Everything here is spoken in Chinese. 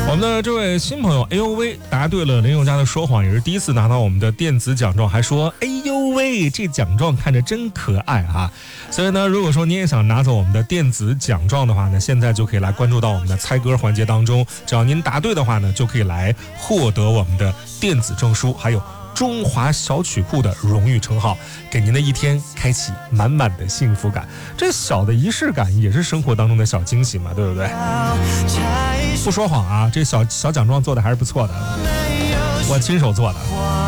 我们的这位新朋友，哎呦喂，答对了林宥嘉的说谎，也是第一次拿到我们的电子奖状，还说哎呦喂，这奖状看着真可爱啊！所以呢，如果说你也想拿走我们的电子奖状的话呢，现在就可以来关注到我们的猜歌环节当中，只要您答对的话呢，就可以来获得我们的电子证书，还有中华小曲库的荣誉称号，给您的一天开启满满的幸福感。这小的仪式感也是生活当中的小惊喜嘛，对不对？不说谎啊，这小奖状做的还是不错的，我亲手做的。